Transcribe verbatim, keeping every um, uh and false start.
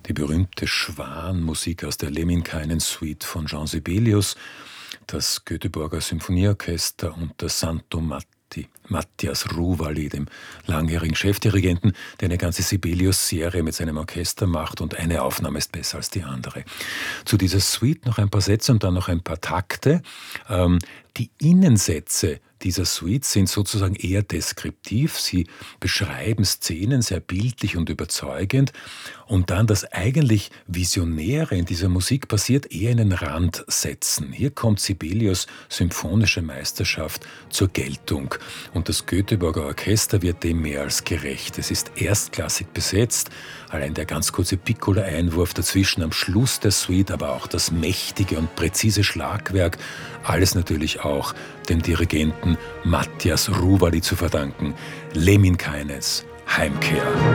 die berühmte Schwan-Musik aus der Lemminkainen-Suite von Jean Sibelius, das Göteborger Symphonieorchester und der Santo Matti, Mattias Ruvali, dem langjährigen Chefdirigenten, der eine ganze Sibelius-Serie mit seinem Orchester macht und eine Aufnahme ist besser als die andere. Zu dieser Suite noch ein paar Sätze und dann noch ein paar Takte. Ähm, die Innensätze dieser Suite sind sozusagen eher deskriptiv. Sie beschreiben Szenen sehr bildlich und überzeugend. Und dann das eigentlich Visionäre in dieser Musik passiert eher in den Randsätzen. Hier kommt Sibelius' symphonische Meisterschaft zur Geltung. Und das Göteborger Orchester wird dem mehr als gerecht. Es ist erstklassig besetzt. Allein der ganz kurze Piccolo-Einwurf dazwischen am Schluss der Suite, aber auch das mächtige und präzise Schlagwerk. Alles natürlich auch dem Dirigenten Mattias Ruvali zu verdanken. Lemminkainens Heimkehr.